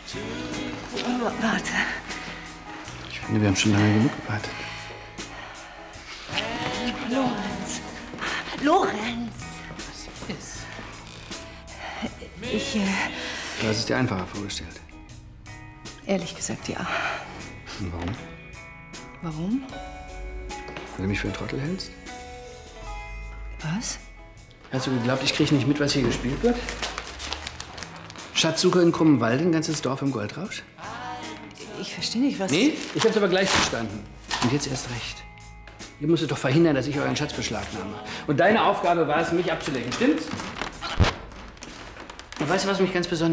Warte. Ich finde, wir haben schon lange genug gewartet. Lorenz. Lorenz! Was ist? Ich, Du hast es dir einfacher vorgestellt. ehrlich gesagt, ja. Und warum? Warum? Weil du mich für einen Trottel hältst? Was? Hast du geglaubt, ich kriege nicht mit, was hier gespielt wird? Schatzsuche in Krummenwalde, ein ganzes Dorf im Goldrausch? Ich verstehe nicht, was... Nee, ich hab's aber gleich verstanden. Und jetzt erst recht. Ihr musstet doch verhindern, dass ich euren Schatz beschlagnahme. Und deine Aufgabe war es, mich abzulenken, stimmt's? Und weißt du, was mich ganz besonders